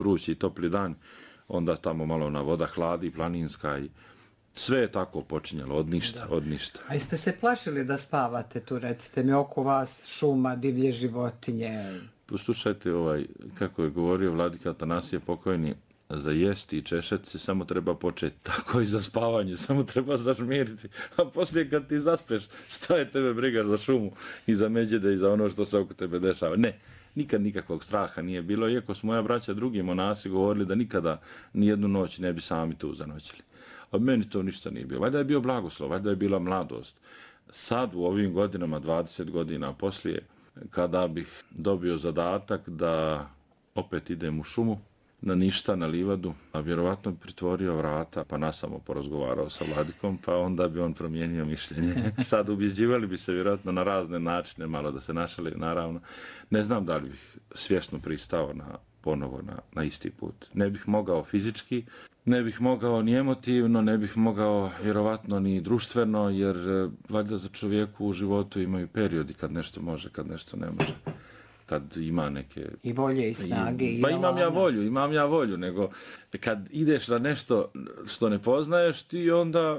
vrući i topli dan, onda tamo malo na voda hladi, planinska i sve je tako počinjalo, od ništa. A jeste se plašili da spavate tu, recite mi, oko vas šuma, divlje životinje? Poslušajte, kako je govorio Vladika Atanasije pokojni, za jesti i češeti se samo treba početi, tako i za spavanje, samo treba zažmiriti, a poslije kad ti zaspeš, šta je tebe briga za šumu i za međede i za ono što se oko tebe dešava? Ne, nikad nikakvog straha nije bilo, iako su moja braća drugi monasi govorili da nikada nijednu noć ne bi sami tu zanoćili. A meni to ništa nije bilo. Valjda je bio blagoslov, valjda je bila mladost. Sad u ovim godinama, 20 godina poslije, kada bih dobio zadatak da opet idem u šumu, na ništa, na livadu, a vjerovatno bi pritvorio vrata, pa nasamo porazgovarao sa Vladikom, pa onda bi on promijenio mišljenje. Sad ubjeđivali bi se vjerojatno na razne načine, malo da se našali, naravno. Ne znam da li bih svjesno pristao ponovo na isti put. Ne bih mogao fizički, ne bih mogao ni emotivno, ne bih mogao vjerovatno ni društveno, jer valjda za čovjeku u životu imaju periodi kad nešto može, kad nešto ne može. Kad ima neke... I volje i snage. Pa imam ja volju, nego kad ideš na nešto što ne poznaješ, ti onda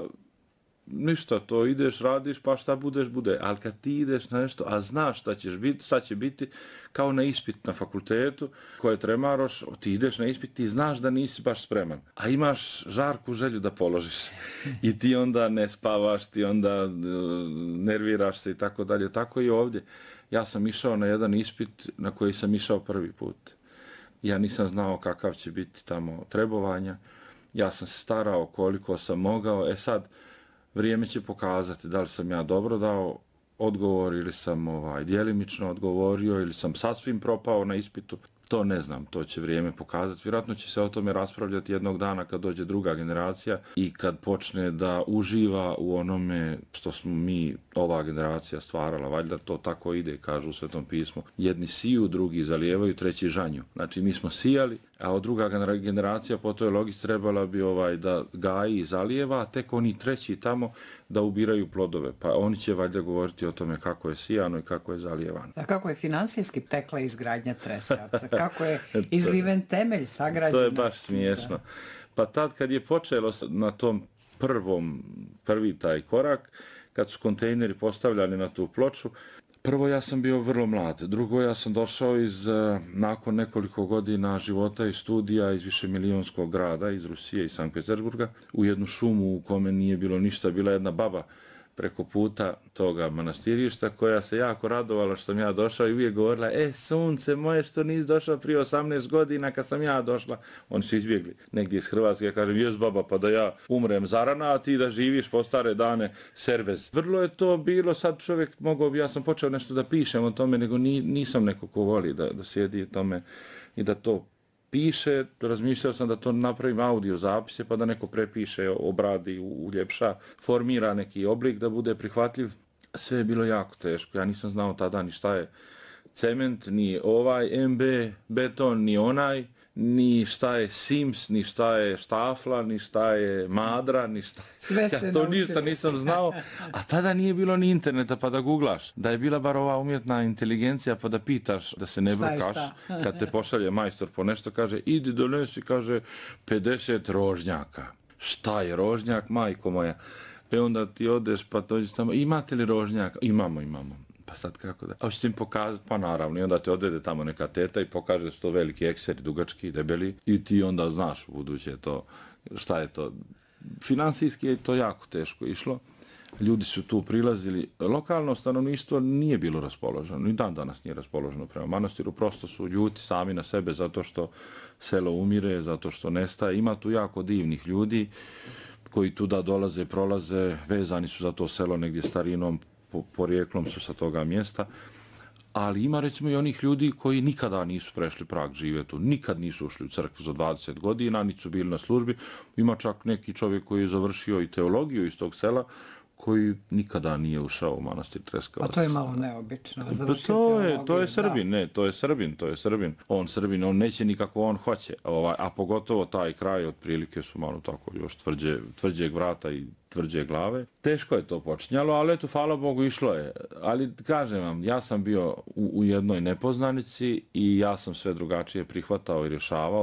ništa, to ideš, radiš, pa šta bude. Ali kad ti ideš na nešto, a znaš šta će biti, kao na ispit na fakultetu, koje tremaroš, ti ideš na ispit, ti znaš da nisi baš spreman. A imaš žarku želju da položiš. I ti onda ne spavaš, ti onda nerviraš se i tako dalje. Tako i ovdje. Ja sam išao na jedan ispit na koji sam išao prvi put. Ja nisam znao kakav će biti tamo trebovanja. Ja sam se starao koliko sam mogao. Sad, vrijeme će pokazati da li sam ja dobro dao odgovor ili sam djelimično odgovorio ili sam sasvim propao na ispitu. To ne znam, to će vrijeme pokazati. Vjerojatno će se o tome raspravljati jednog dana kad dođe druga generacija i kad počne da uživa u onome što smo mi, ova generacija, stvarala. Valjda to tako ide, kažu u Svetom pismu. Jedni siju, drugi zalijevaju, treći žanju. Znači mi smo sijali, a druga generacija po toj logici trebala bi da gaji i zalijeva, a tek oni treći tamo da ubiraju plodove. Pa oni će valjda govoriti o tome kako je sijano i kako je zalijevano. A kako je finansijski tekla izgradnja Treskavca? Kako je izliven temelj sagrađen? To je baš smiješno. Pa tad kad je počelo na tom prvi taj korak, kad su kontejneri postavljali na tu ploču, prvo ja sam bio vrlo mlad, drugo ja sam došao nakon nekoliko godina života i studija iz višemilijonskog grada, iz Rusije i Sankt Petersburga, u jednu šumu u kome nije bilo ništa, bila jedna baba preko puta toga manastirišta koja se jako radovala što sam ja došao i uvijek govorila, sunce moje što nisi došao prije 18 godina kad sam ja došla. Oni su izbjegli negdje iz Hrvatske, ja kažem, jes baba, pa da ja umrem zarana, a ti da živiš po stare dane servez. Vrlo je to bilo, sad čovjek mogao, ja sam počeo nešto da pišem o tome, nego nisam neko ko voli da sjedi o tome i da to piše, razmišljao sam da to napravim audio zapise, pa da neko prepiše, obradi, uljepša, formira neki oblik da bude prihvatljiv. Sve je bilo jako teško, ja nisam znao tada ni šta je cement, ni MB, beton, ni onaj, ni šta je Sims, ni šta je štafla, ni šta je madra, ni šta je... Ja to ništa nisam znao, a tada nije bilo ni interneta pa da googlaš. Da je bila bar ova umjetna inteligencija pa da pitaš, da se ne brkaš, kad te pošalje majstor po nešto, kaže, idi donesi, kaže, 50 rožnjaka. Šta je rožnjak, majko moja? Onda ti odeš pa dođeš tamo, imate li rožnjaka? Imamo. Pa sad kako da? A hoćete im pokazati? Pa naravno. I onda te odvede tamo neka teta i pokaže da su to veliki ekseri, dugački, debeli. I ti onda znaš u buduće to, šta je to. Finansijski je to jako teško išlo. Ljudi su tu prilazili. Lokalno stanovništvo nije bilo raspoloženo. Ni dan danas nije raspoloženo prema manastiru. Prosto su ljuti sami na sebe zato što selo umire, zato što nestaje. Ima tu jako divnih ljudi koji tu da dolaze, prolaze, vezani su za to selo negdje starinom, porijeklom su sa toga mjesta, ali ima recimo i onih ljudi koji nikada nisu prešli prag živjeti tu, nikad nisu ušli u crkvu za 20 godina, niti su bili na službi. Ima čak neki čovjek koji je završio i teologiju iz tog sela, koji nikada nije ušao u manastir Treskavac. A to je malo neobično. To je Srbin. On Srbin, on neće nikako on hoće. A pogotovo taj kraj, otprilike su malo tako još tvrđeg vrata i tvrđe glave. Teško je to počinjalo, ali eto, hvala Bogu, išlo je. Ali kažem vam, ja sam bio u jednoj nepoznanici i ja sam sve drugačije prihvatao i rješavao.